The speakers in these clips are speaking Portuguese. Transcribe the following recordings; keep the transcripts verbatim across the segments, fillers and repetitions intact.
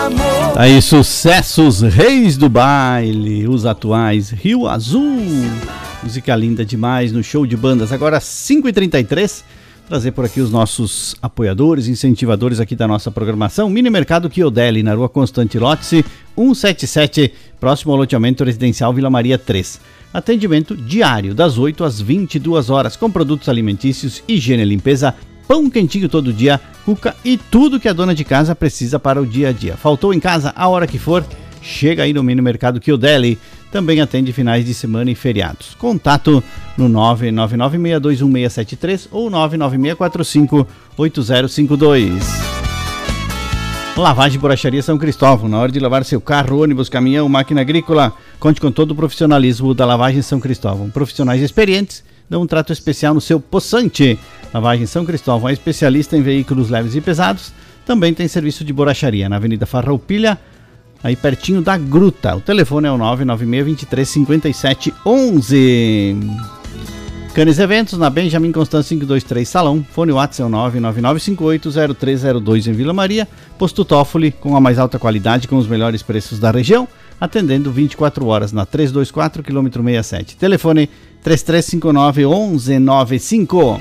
Aí, sucessos, reis do baile, os atuais, Rio Azul. Música linda demais no show de bandas. Agora, cinco e trinta e três, trazer por aqui os nossos apoiadores, incentivadores aqui da nossa programação. Mini Mercado Chiodeli, na rua Constante Lotzi, cento e setenta e sete, próximo ao loteamento residencial Vila Maria três. Atendimento diário, das oito às vinte e duas horas, com produtos alimentícios, higiene e limpeza, pão quentinho todo dia, cuca e tudo que a dona de casa precisa para o dia a dia. Faltou em casa, a hora que for, chega aí no Mini Mercado Chiodeli. Também atende finais de semana e feriados. Contato no nove nove nove, seis dois um, seis sete três ou nove nove seis quatro cinco, oito zero cinco dois. Lavagem e Borracharia São Cristóvão. Na hora de lavar seu carro, ônibus, caminhão, máquina agrícola, conte com todo o profissionalismo da Lavagem São Cristóvão. Profissionais experientes dão um trato especial no seu poçante. Lavagem São Cristóvão é especialista em veículos leves e pesados. Também tem serviço de borracharia na Avenida Farroupilha, aí pertinho da Gruta. O telefone é o nove nove seis, dois três, cinco sete um um. Canes Eventos, na Benjamin Constant cinco dois três Salão. Fone WhatsApp é o nove nove nove cinco oito zero três zero dois em Vila Maria. Posto Toffoli, com a mais alta qualidade, com os melhores preços da região. Atendendo vinte e quatro horas na trezentos e vinte e quatro, quilômetro sessenta e sete. Telefone três três cinco nove, um um nove cinco.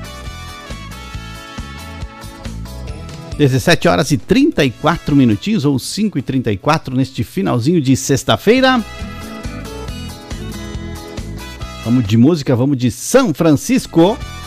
dezessete horas e trinta e quatro minutinhos, ou cinco e trinta e quatro, neste finalzinho de sexta-feira. Vamos de música, vamos de São Francisco.